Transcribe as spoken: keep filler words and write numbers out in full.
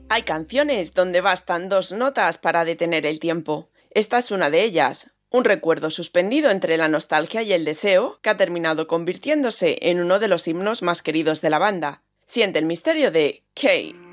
Hay canciones donde bastan dos notas para detener el tiempo. Esta es una de ellas, un recuerdo suspendido entre la nostalgia y el deseo que ha terminado convirtiéndose en uno de los himnos más queridos de la banda. Siente el misterio de K.